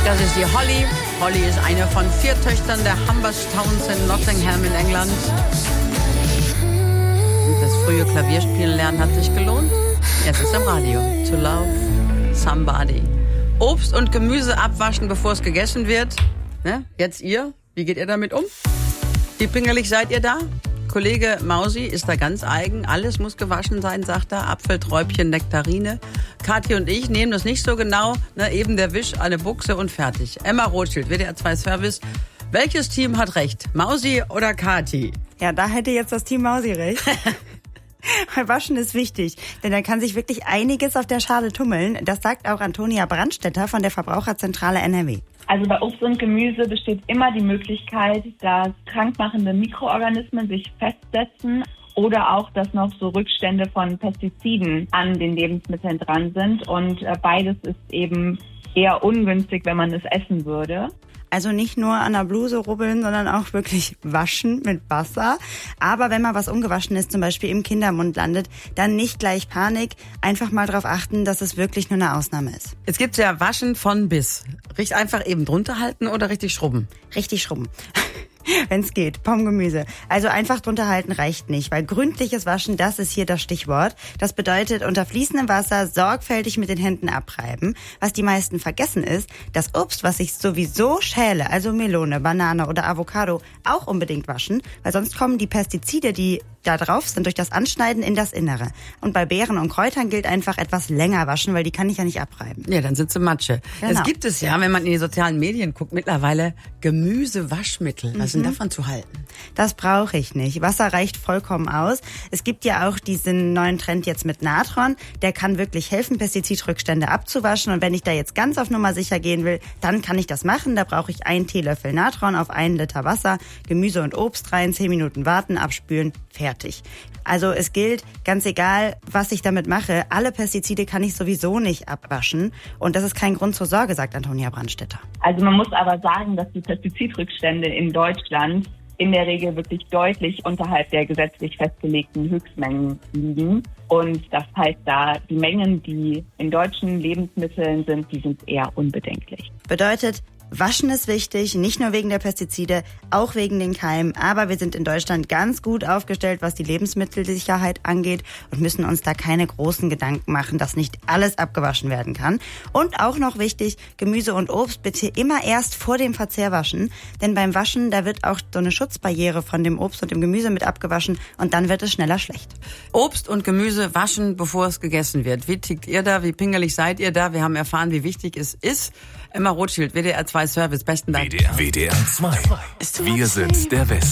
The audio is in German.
Das ist die Holly. Holly ist eine von 4 Töchtern der Humberstowns in Nottingham in England. Und das frühe Klavierspielen lernen hat sich gelohnt. Es ist im Radio. To love somebody. Obst und Gemüse abwaschen, bevor es gegessen wird. Ne? Jetzt ihr. Wie geht ihr damit um? Wie pingelig seid ihr da? Kollege Mausi ist da ganz eigen. Alles muss gewaschen sein, sagt er. Apfel, Träubchen, Nektarine. Kathi und ich nehmen das nicht so genau. Ne, eben der Wisch, eine Buchse und fertig. Emma Rothschild, WDR 2 Service. Welches Team hat recht? Mausi oder Kathi? Ja, da hätte jetzt das Team Mausi recht. Weil Waschen ist wichtig, denn da kann sich wirklich einiges auf der Schale tummeln. Das sagt auch Antonia Brandstetter von der Verbraucherzentrale NRW. Also bei Obst und Gemüse besteht immer die Möglichkeit, dass krankmachende Mikroorganismen sich festsetzen oder auch, dass noch so Rückstände von Pestiziden an den Lebensmitteln dran sind. Und beides ist eben eher ungünstig, wenn man es essen würde. Also nicht nur an der Bluse rubbeln, sondern auch wirklich waschen mit Wasser. Aber wenn mal was ungewaschen ist, zum Beispiel im Kindermund landet, dann nicht gleich Panik. Einfach mal darauf achten, dass es wirklich nur eine Ausnahme ist. Es gibt ja Waschen von bis. Richtig einfach eben drunter halten oder richtig schrubben? Richtig schrubben. Wenn's geht, Pommes-Gemüse. Also einfach drunter halten reicht nicht, weil gründliches Waschen, das ist hier das Stichwort. Das bedeutet unter fließendem Wasser sorgfältig mit den Händen abreiben. Was die meisten vergessen ist, das Obst, was ich sowieso schäle, also Melone, Banane oder Avocado, auch unbedingt waschen, weil sonst kommen die Pestizide, die da drauf sind, durch das Anschneiden in das Innere. Und bei Beeren und Kräutern gilt einfach etwas länger waschen, weil die kann ich ja nicht abreiben. Ja, dann sind sie Matsche. Genau. Es gibt es ja, wenn man in die sozialen Medien guckt, mittlerweile Gemüsewaschmittel. Was ist denn davon zu halten? Das brauche ich nicht. Wasser reicht vollkommen aus. Es gibt ja auch diesen neuen Trend jetzt mit Natron. Der kann wirklich helfen, Pestizidrückstände abzuwaschen. Und wenn ich da jetzt ganz auf Nummer sicher gehen will, dann kann ich das machen. Da brauche ich 1 Teelöffel Natron auf 1 Liter Wasser, Gemüse und Obst rein, 10 Minuten warten, abspülen, fertig. Also es gilt, ganz egal, was ich damit mache, alle Pestizide kann ich sowieso nicht abwaschen. Und das ist kein Grund zur Sorge, sagt Antonia Brandstetter. Also man muss aber sagen, dass die Pestizidrückstände in Deutschland in der Regel wirklich deutlich unterhalb der gesetzlich festgelegten Höchstmengen liegen. Und das heißt, da die Mengen, die in deutschen Lebensmitteln sind, die sind eher unbedenklich. Bedeutet, Waschen ist wichtig, nicht nur wegen der Pestizide, auch wegen den Keimen. Aber wir sind in Deutschland ganz gut aufgestellt, was die Lebensmittelsicherheit angeht und müssen uns da keine großen Gedanken machen, dass nicht alles abgewaschen werden kann. Und auch noch wichtig, Gemüse und Obst bitte immer erst vor dem Verzehr waschen. Denn beim Waschen, da wird auch so eine Schutzbarriere von dem Obst und dem Gemüse mit abgewaschen und dann wird es schneller schlecht. Obst und Gemüse waschen, bevor es gegessen wird. Wie tickt ihr da? Wie pingelig seid ihr da? Wir haben erfahren, wie wichtig es ist. Emma Rothschild, WDR 2 Service. Besten Dank. WDR 2. Wir sind der Westen.